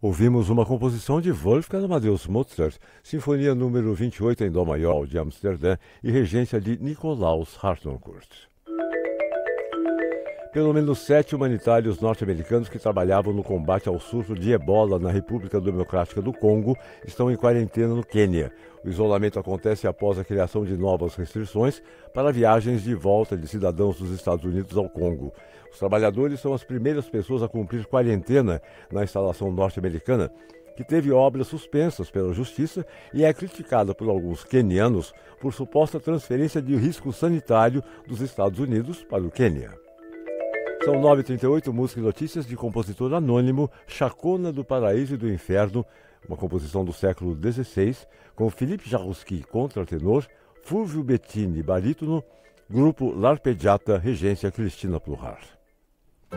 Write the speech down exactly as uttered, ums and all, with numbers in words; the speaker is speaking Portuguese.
Ouvimos uma composição de Wolfgang Amadeus Mozart, Sinfonia número vinte e oito em Dó maior de Amsterdã e regência de Nicolaus Harnoncourt. Pelo menos sete humanitários norte-americanos que trabalhavam no combate ao surto de ebola na República Democrática do Congo estão em quarentena no Quênia. O isolamento acontece após a criação de novas restrições para viagens de volta de cidadãos dos Estados Unidos ao Congo. Os trabalhadores são as primeiras pessoas a cumprir quarentena na instalação norte-americana, que teve obras suspensas pela justiça e é criticada por alguns quenianos por suposta transferência de risco sanitário dos Estados Unidos para o Quênia. São nove e trinta e oito, música e notícias de compositor anônimo Chacona do Paraíso e do Inferno, uma composição do século dezesseis, com Philippe Jarouski, contratenor, Fulvio Bettini, barítono, grupo L'Arpeggiata, regência Cristina Pluhar.